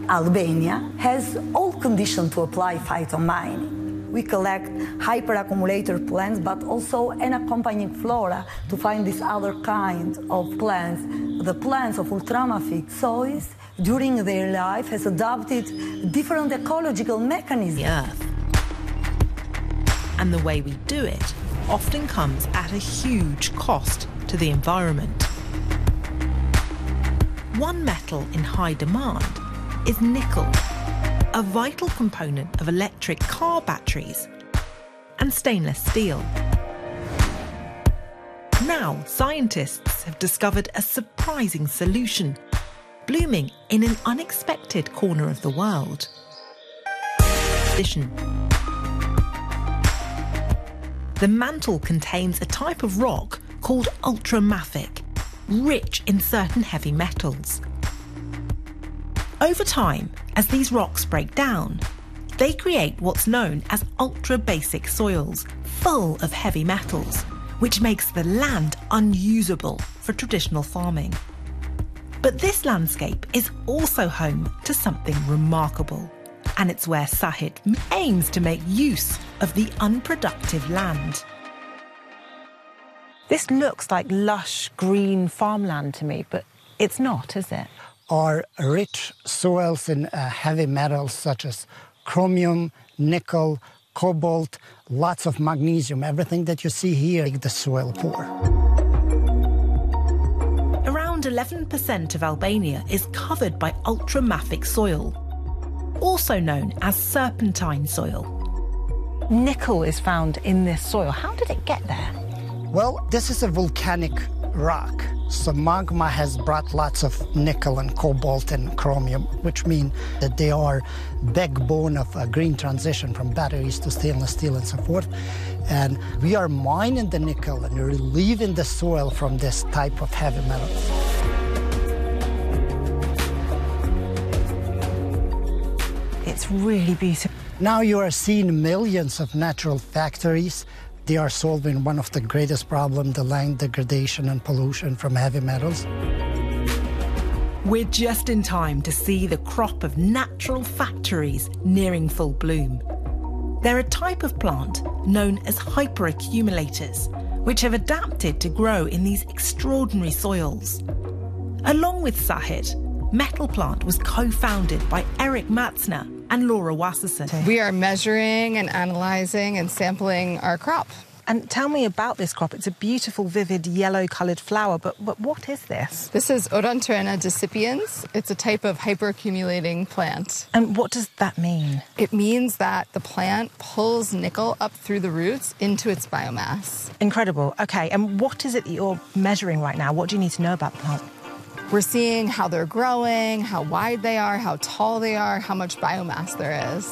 Albania has all conditions to apply phytomining. We collect hyperaccumulator plants, but also an accompanying flora to find this other kind of plants. The plants of ultramafic soils, during their life, has adopted different ecological mechanisms. The Earth. And the way we do it often comes at a huge cost to the environment. One metal in high demand is nickel, a vital component of electric car batteries, and stainless steel. Now, scientists have discovered a surprising solution, blooming in an unexpected corner of the world. The mantle contains a type of rock called ultramafic, rich in certain heavy metals. Over time, as these rocks break down, they create what's known as ultra-basic soils, full of heavy metals, which makes the land unusable for traditional farming. But this landscape is also home to something remarkable, and it's where Sahit aims to make use of the unproductive land. This looks like lush green farmland to me, but it's not, is it? Are rich soils in heavy metals such as chromium, nickel, cobalt, lots of magnesium. Everything that you see here make the soil poor. Around 11% of Albania is covered by ultramafic soil, also known as serpentine soil. Nickel is found in this soil. How did it get there? Well, this is a volcanic rock. So magma has brought lots of nickel and cobalt and chromium, which mean that they are backbone of a green transition from batteries to stainless steel and so forth. And we are mining the nickel and relieving the soil from this type of heavy metals. It's really beautiful. Now you are seeing millions of natural factories. They are solving one of the greatest problems, the land degradation and pollution from heavy metals. We're just in time to see the crop of natural factories nearing full bloom. They're a type of plant known as hyperaccumulators, which have adapted to grow in these extraordinary soils. Along with Sahit, Metal Plant was co-founded by Eric Matzner and Laura Wasserson. We are measuring and analysing and sampling our crop. And tell me about this crop. It's a beautiful, vivid, yellow-coloured flower, but what is this? This is Odontrena decipiens. It's a type of hyperaccumulating plant. And what does that mean? It means that the plant pulls nickel up through the roots into its biomass. Incredible. OK, and what is it that you're measuring right now? What do you need to know about the plant? We're seeing how they're growing, how wide they are, how tall they are, how much biomass there is.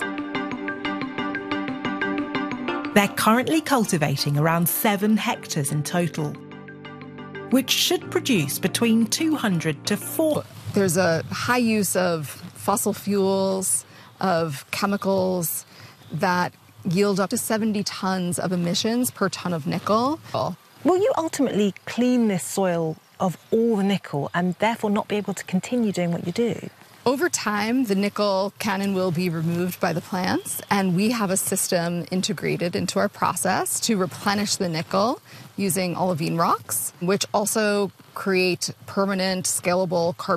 They're currently cultivating around 7 hectares in total, which should produce between 200 to 400. There's a high use of fossil fuels, of chemicals that yield up to 70 tons of emissions per ton of nickel. Will you ultimately clean this soil of all the nickel and therefore not be able to continue doing what you do? Over time, the nickel can and will be removed by the plants, and we have a system integrated into our process to replenish the nickel using olivine rocks, which also create permanent, scalable carbon